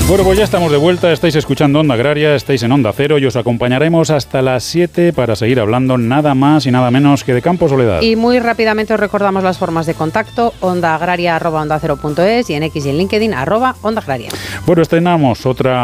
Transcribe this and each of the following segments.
Bueno, pues ya estamos de vuelta, estáis escuchando Onda Agraria, estáis en Onda Cero y os acompañaremos hasta las 7 para seguir hablando nada más y nada menos que de Campo Soledad. Y muy rápidamente os recordamos las formas de contacto: ondaagraria@ondacero.es y en X y en LinkedIn @ondaagraria. Bueno, estrenamos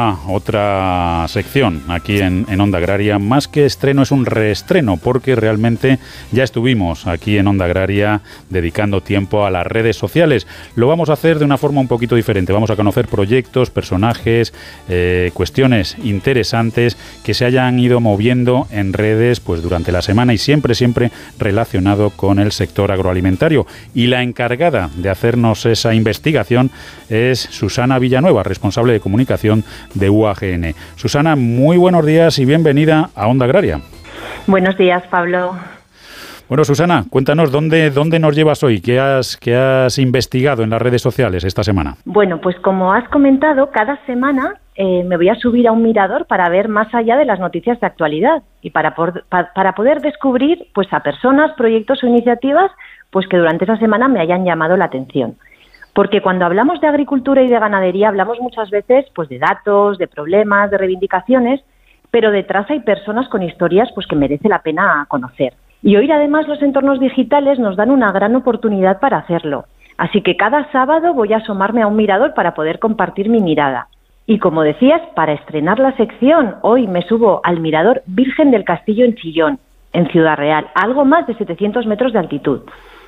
otra sección aquí en Onda Agraria. Más que estreno, es un reestreno, porque realmente ya estuvimos aquí en Onda Agraria dedicando tiempo a las redes sociales. Lo vamos a hacer de una forma un poquito diferente. Vamos a conocer proyectos, personajes, cuestiones interesantes que se hayan ido moviendo en redes pues durante la semana y siempre relacionado con el sector agroalimentario. Y la encargada de hacernos esa investigación es Susana Villanueva, responsable de comunicación de UAGN. Susana, muy buenos días y bienvenida a Onda Agraria. Buenos días, Pablo. Bueno, Susana, cuéntanos dónde nos llevas hoy, qué has investigado en las redes sociales esta semana. Bueno, pues como has comentado, cada semana me voy a subir a un mirador para ver más allá de las noticias de actualidad y para poder descubrir pues a personas, proyectos o iniciativas pues que durante esa semana me hayan llamado la atención. Porque cuando hablamos de agricultura y de ganadería hablamos muchas veces pues de datos, de problemas, de reivindicaciones, pero detrás hay personas con historias pues que merece la pena conocer. Y hoy además los entornos digitales nos dan una gran oportunidad para hacerlo. Así que cada sábado voy a asomarme a un mirador para poder compartir mi mirada. Y como decías, para estrenar la sección, hoy me subo al mirador Virgen del Castillo en Chillón, en Ciudad Real, a algo más de 700 metros de altitud.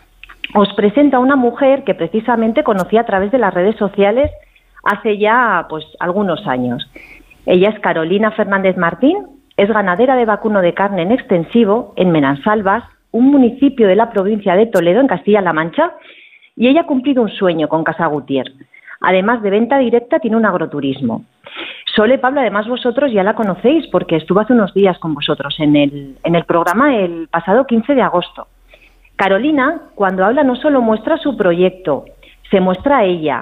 Os presento a una mujer que precisamente conocí a través de las redes sociales hace ya pues algunos años. Ella es Carolina Fernández Martín. Es ganadera de vacuno de carne en extensivo en Menansalvas, un municipio de la provincia de Toledo, en Castilla-La Mancha, y ella ha cumplido un sueño con Casa Gutiérrez. Además de venta directa, tiene un agroturismo. Sole, Pablo, además vosotros ya la conocéis porque estuvo hace unos días con vosotros en el programa el pasado 15 de agosto. Carolina, cuando habla, no solo muestra su proyecto, se muestra a ella.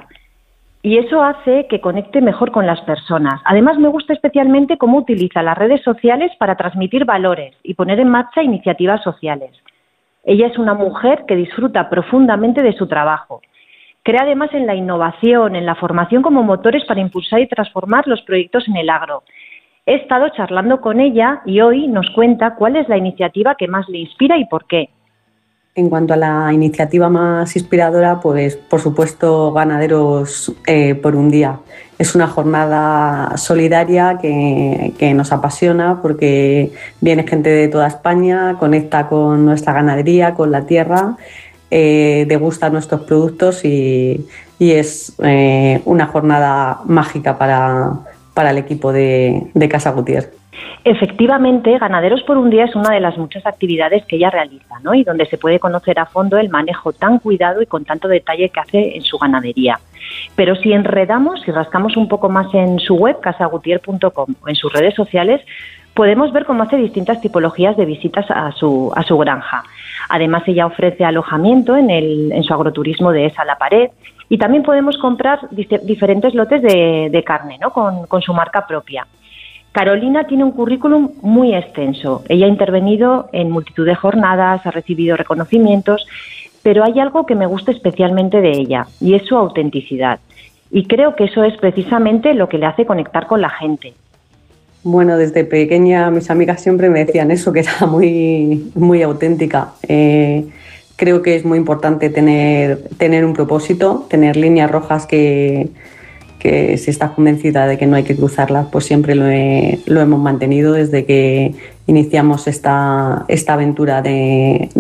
Y eso hace que conecte mejor con las personas. Además, me gusta especialmente cómo utiliza las redes sociales para transmitir valores y poner en marcha iniciativas sociales. Ella es una mujer que disfruta profundamente de su trabajo. Cree además en la innovación, en la formación como motores para impulsar y transformar los proyectos en el agro. He estado charlando con ella y hoy nos cuenta cuál es la iniciativa que más le inspira y por qué. En cuanto a la iniciativa más inspiradora, pues por supuesto Ganaderos por un Día. Es una jornada solidaria que nos apasiona porque viene gente de toda España, conecta con nuestra ganadería, con la tierra, degusta nuestros productos y es una jornada mágica para el equipo de Casa Gutiérrez. Efectivamente, Ganaderos por un Día es una de las muchas actividades que ella realiza, ¿no? Y donde se puede conocer a fondo el manejo tan cuidado y con tanto detalle que hace en su ganadería. Pero si enredamos, si rascamos un poco más en su web, casagutier.com, o en sus redes sociales, podemos ver cómo hace distintas tipologías de visitas a su granja. Además, ella ofrece alojamiento en su agroturismo de Esa La Pared, y también podemos comprar diferentes lotes de carne, ¿no? Con su marca propia. Carolina tiene un currículum muy extenso. Ella ha intervenido en multitud de jornadas, ha recibido reconocimientos, pero hay algo que me gusta especialmente de ella y es su autenticidad. Y creo que eso es precisamente lo que le hace conectar con la gente. Bueno, desde pequeña mis amigas siempre me decían eso, que era muy, muy auténtica. Creo que es muy importante tener un propósito, tener líneas rojas que si estás convencida de que no hay que cruzarlas, pues siempre lo hemos mantenido desde que iniciamos esta aventura de